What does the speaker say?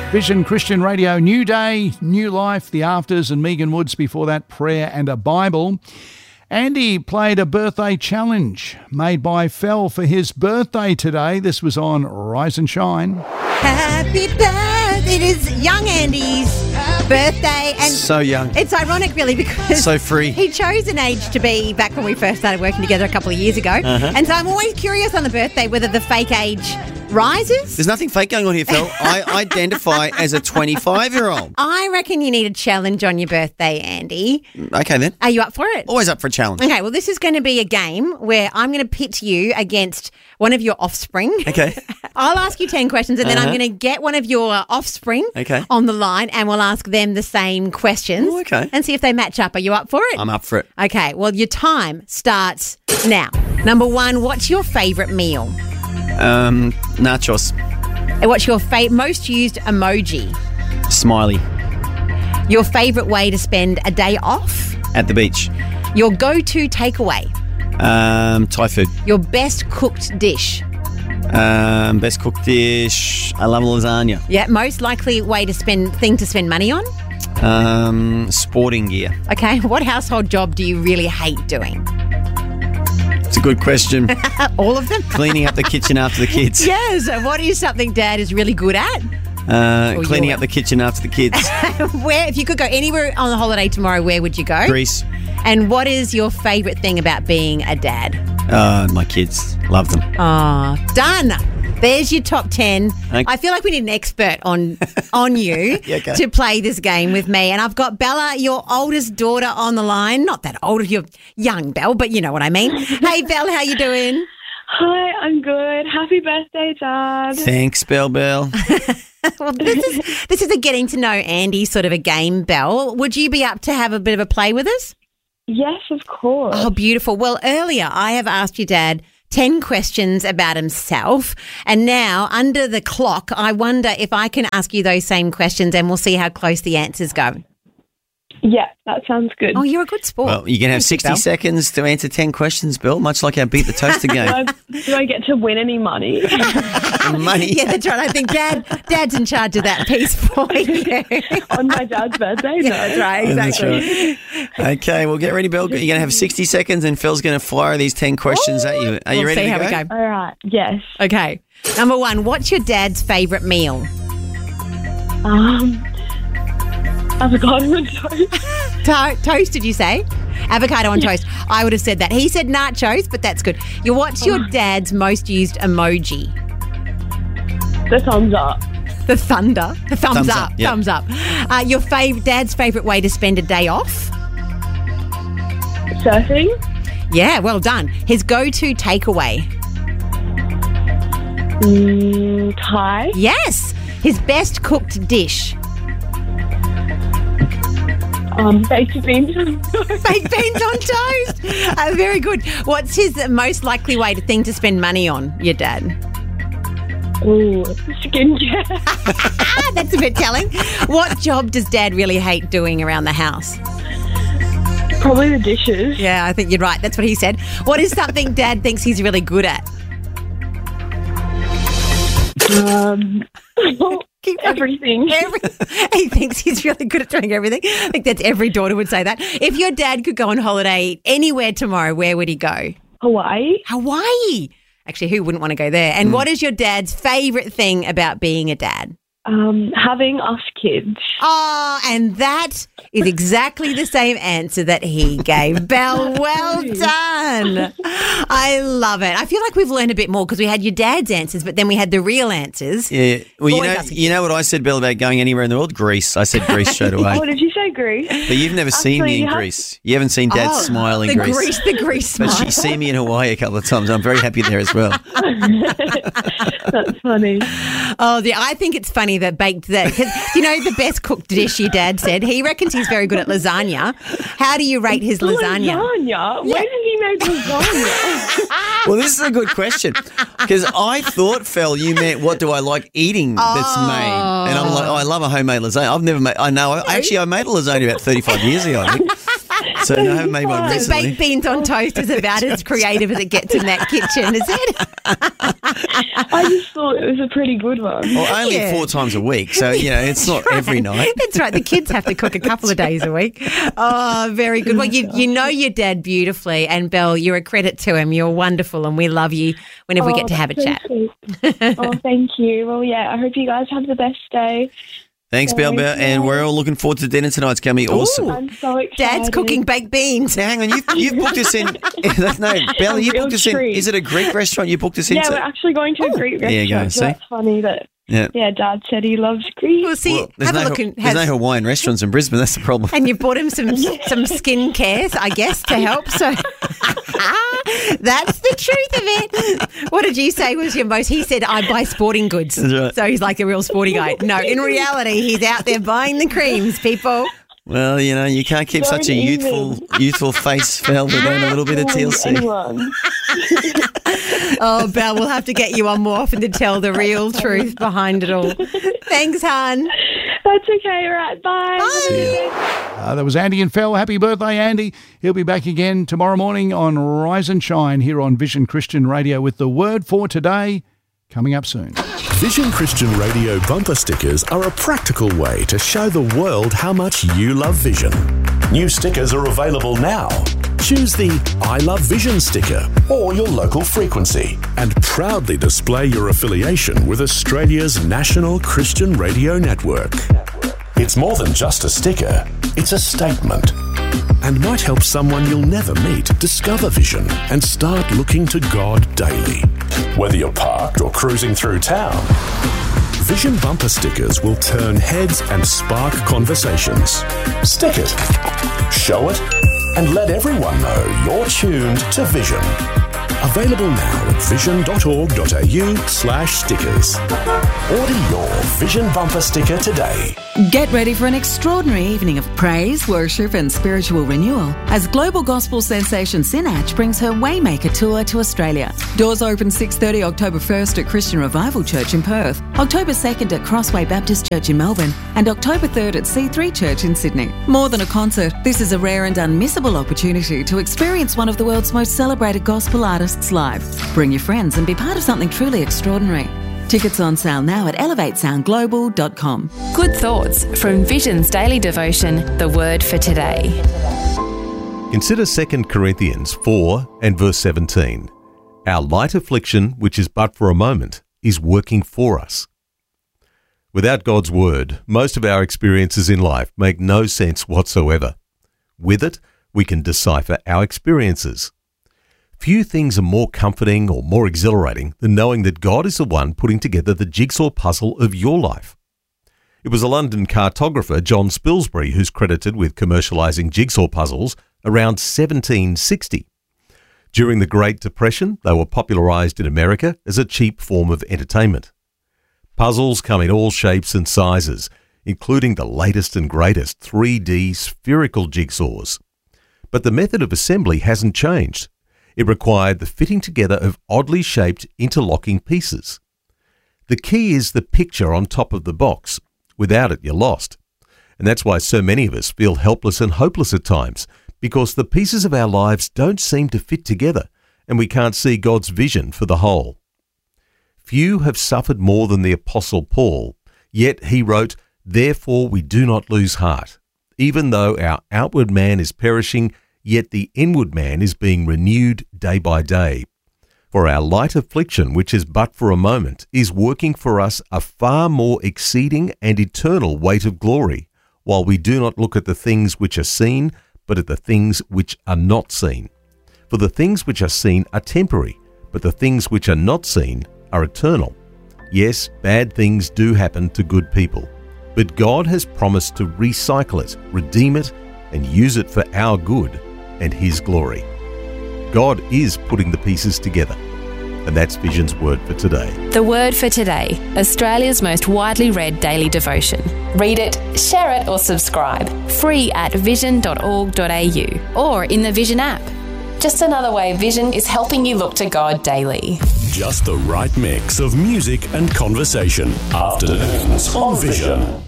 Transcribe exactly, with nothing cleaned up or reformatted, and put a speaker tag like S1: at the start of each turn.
S1: Vision Christian Radio, New Day, New Life, The Afters and Megan Woods before that, Prayer and a Bible. Andy played a birthday challenge made by Fel for his birthday today. This was on Rise and Shine.
S2: Happy birthday. It is young Andy's birthday. And
S3: so young.
S2: It's ironic, really, because
S3: so free.
S2: He chose an age to be back when we first started working together a couple of years ago.
S3: Uh-huh.
S2: And so I'm always curious on the birthday whether the fake age rises.
S3: There's nothing fake going on here, Phil. I identify as a twenty-five-year-old.
S2: I reckon you need a challenge on your birthday, Andy.
S3: Okay, then.
S2: Are you up for it?
S3: Always up for a challenge.
S2: Okay, well, this is going to be a game where I'm going to pit you against one of your offspring.
S3: Okay.
S2: I'll ask you ten questions and then
S3: Uh-huh.
S2: I'm going to get one of your offspring
S3: Okay.
S2: on the line and we'll ask them the same questions.
S3: Oh, okay.
S2: And see if they match up. Are you up for it?
S3: I'm up for it.
S2: Okay, well, your time starts now. Number one, what's your favourite meal?
S3: Um, nachos.
S2: What's your fa- most used emoji?
S3: Smiley.
S2: Your favourite way to spend a day off?
S3: At the beach.
S2: Your go-to takeaway?
S3: Um, Thai food.
S2: Your best cooked dish?
S3: Um, best cooked dish. I love lasagna.
S2: Yeah, most likely way to spend thing to spend money on?
S3: Um, sporting gear.
S2: Okay, what household job do you really hate doing?
S3: It's a good question.
S2: All of them?
S3: Cleaning up the kitchen after the kids.
S2: Yes, what is something Dad is really good at?
S3: Uh,
S2: Or
S3: cleaning
S2: you're-
S3: up the kitchen after the kids.
S2: Where, if you could go anywhere on the holiday tomorrow, where would you go?
S3: Greece.
S2: And what is your favourite thing about being a dad?
S3: Uh, my kids. Love them.
S2: Oh, done. There's your top ten.
S3: Okay.
S2: I feel like we need an expert on on you
S3: Yeah, okay.
S2: to play this game with me. And I've got Bella, your oldest daughter, on the line. Not that old, you're young, Belle, but you know what I mean. Hey, Belle, how you doing?
S4: Hi, I'm good. Happy birthday, Dad.
S3: Thanks, Bell Bell.
S2: Well, this is this is a getting to know Andy sort of a game, Belle. Would you be up to have a bit of a play with us?
S4: Yes, of course.
S2: Oh, beautiful. Well, earlier I have asked your dad ten questions about himself, and now under the clock, I wonder if I can ask you those same questions and we'll see how close the answers go.
S4: Yeah, that sounds good.
S2: Oh, you're a good sport.
S3: Well, you can have
S2: Thank you,
S3: sixty
S2: Belle.
S3: seconds to answer ten questions, Bill, much like our Beat the Toaster
S4: do,
S3: game.
S4: I, do I get to win any money?
S3: Money.
S2: Yeah, that's right. I think Dad, Dad's in charge of that piece for you.
S4: On my dad's birthday?
S2: Yeah,
S4: No.
S2: that's right.
S3: That's
S2: Exactly.
S3: right. Okay, well, get ready, Bill. You're going to have sixty seconds and Phil's going to fire these ten questions at you. Are you
S2: We'll
S3: ready
S2: see
S3: to
S2: how
S3: go?
S2: we go.
S4: All right, yes.
S2: Okay. Number one, what's your dad's favourite meal?
S4: Um, avocado and toast.
S2: To- toast, did you say? Avocado on toast. I would have said that. He said nachos, but that's good. You, what's your dad's most used emoji?
S4: The thumbs up.
S2: The thunder. The thumbs,
S3: Thumbs
S2: up.
S3: up, yeah.
S2: Thumbs up. Uh, your fav- dad's favourite way to spend a day off?
S4: Surfing.
S2: Yeah, well done. His go-to takeaway?
S4: Mm, Thai.
S2: Yes. His best cooked dish?
S4: Um, baked beans.
S2: Baked beans on toast. Uh, very good. What's his most likely way to thing to spend money on, your dad?
S4: Ooh, skincare.
S2: Ah, that's a bit telling. What job does Dad really hate doing around the house?
S4: Probably the dishes.
S2: Yeah, I think you're right. That's what he said. What is something Dad thinks he's really good at?
S4: Um,
S2: Keep going.
S4: everything.
S2: Every, he thinks he's really good at doing everything. I think that's every daughter would say that. If your dad could go on holiday anywhere tomorrow, where would he go?
S4: Hawaii.
S2: Hawaii. Actually, who wouldn't want to go there? And what is your dad's favourite thing about being a dad?
S4: Um, having us kids.
S2: Oh, and that is exactly the same answer that he gave. Belle, well done. I love it. I feel like we've learned a bit more because we had your dad's answers, but then we had the real answers.
S3: Yeah. Well, you
S2: Always
S3: know,
S2: asking.
S3: you know what I said, Bill, about going anywhere in the world? Greece. I said Greece straight away.
S4: Oh, did you say Greece?
S3: But you've never seen
S4: Actually,
S3: me in
S4: you have-
S3: Greece. You haven't seen Dad
S2: Oh,
S3: smile in
S2: the
S3: Greece.
S2: Greece, the Greece
S3: But
S2: smile.
S3: she's seen me in Hawaii a couple of times. I'm very happy there as well.
S4: That's funny.
S2: Oh, the, I think it's funny that baked that. 'Cause, you know, the best cooked dish your dad said. He reckons he's very good at lasagna. How do you rate his lasagna?
S4: Lasagna? When did he make lasagna?
S3: Well, this is a good question because I thought, Fel, you meant what do I like eating that's made, and I'm like, oh, I love a homemade lasagna. I've never made. I know. Actually, I made a lasagna about thirty-five years ago. I think. So no, I haven't made one
S2: The
S3: recently.
S2: baked beans on toast is about as creative as it gets in that kitchen, is it?
S4: I just thought it was a pretty good one.
S3: Well, only
S2: Yeah.
S3: four times a week, so, you know, it's not every night.
S2: That's right. The kids have to cook a couple of days a week. Oh, very good. Well, you you know your dad beautifully, and Belle, you're a credit to him. You're wonderful, and we love you whenever we
S4: Oh,
S2: get to have a
S4: that's so
S2: chat.
S4: sweet. Oh, thank you. Well, yeah, I hope you guys have the best day.
S3: Thanks, Belle, Belle, and we're all looking forward to dinner tonight. It's going to be awesome.
S2: Ooh.
S4: I'm so excited.
S2: Dad's cooking baked beans.
S3: Now, hang on, you've, you've booked us in. No, Bella, you
S4: A real
S3: booked us in.
S4: treat.
S3: Is it a Greek restaurant you booked us
S4: Yeah,
S3: into?
S4: we're actually going to a Greek
S3: There you go,
S4: restaurant. So
S3: see?
S4: that's funny that,
S3: Yeah.
S4: yeah, Dad said he loves Greek.
S2: We'll see.
S3: Well, there's
S2: have
S3: no,
S2: a look. And
S3: there's no
S2: have,
S3: Hawaiian restaurants in Brisbane. That's the problem.
S2: and you've bought him some some skin cares, I guess, to help. So that's the truth of it. What did you say was your most? He said, "I buy sporting goods."
S3: That's right.
S2: So he's like a real sporty guy. No, in reality, he's out there buying the creams, people.
S3: Well, you know, you can't keep
S4: Don't
S3: such a youthful
S4: even.
S3: youthful face, Phil, without a little bit of T L C.
S4: Anyone.
S2: Oh, Belle, we'll have to get you on more often to tell the real truth behind it all. Thanks, hon.
S4: That's okay. All right. Bye.
S2: Bye.
S1: Uh, that was Andy and Phil. Happy birthday, Andy. He'll be back again tomorrow morning on Rise and Shine here on Vision Christian Radio with the word for today coming up soon.
S5: Vision Christian Radio bumper stickers are a practical way to show the world how much you love Vision. New stickers are available now. Choose the I Love Vision sticker or your local frequency and proudly display your affiliation with Australia's national Christian radio network. It's more than just a sticker, it's a statement and might help someone you'll never meet discover Vision and start looking to God daily. Whether you're parked or cruising through town, Vision bumper stickers will turn heads and spark conversations. Stick it, show it, and let everyone know you're tuned to Vision. Available now at vision.org.au slash stickers. Order your Vision bumper sticker today.
S6: Get ready for an extraordinary evening of praise, worship and spiritual renewal as global gospel sensation Sinach brings her Waymaker tour to Australia. Doors open six thirty October first at Christian Revival Church in Perth, October second at Crossway Baptist Church in Melbourne and October third at C three Church in Sydney. More than a concert, this is a rare and unmissable opportunity to experience one of the world's most celebrated gospel artists live. Bring your friends and be part of something truly extraordinary. Tickets on sale now at elevate sound global dot com.
S7: Good thoughts from Vision's daily devotion, The Word for Today.
S8: Consider Second Corinthians four and verse seventeen. Our light affliction, which is but for a moment, is working for us. Without God's Word, most of our experiences in life make no sense whatsoever. With it, we can decipher our experiences. Few things are more comforting or more exhilarating than knowing that God is the one putting together the jigsaw puzzle of your life. It was a London cartographer, John Spilsbury, who's credited with commercialising jigsaw puzzles around seventeen sixty. During the Great Depression, they were popularised in America as a cheap form of entertainment. Puzzles come in all shapes and sizes, including the latest and greatest three D spherical jigsaws. But the method of assembly hasn't changed. It required the fitting together of oddly shaped interlocking pieces. The key is the picture on top of the box. Without it, you're lost. And that's why so many of us feel helpless and hopeless at times, because the pieces of our lives don't seem to fit together, and we can't see God's vision for the whole. Few have suffered more than the Apostle Paul, yet he wrote, "Therefore we do not lose heart. Even though our outward man is perishing, yet the inward man is being renewed day by day. For our light affliction, which is but for a moment, is working for us a far more exceeding and eternal weight of glory, while we do not look at the things which are seen, but at the things which are not seen. For the things which are seen are temporary, but the things which are not seen are eternal. Yes, bad things do happen to good people, but God has promised to recycle it, redeem it, and use it for our good and His glory. God is putting the pieces together. And that's Vision's Word for Today.
S7: The Word for Today, Australia's most widely read daily devotion. Read it, share it or subscribe. Free at vision dot org dot a u or in the Vision app. Just another way Vision is helping you look to God daily.
S5: Just the right mix of music and conversation. Afternoons on Vision.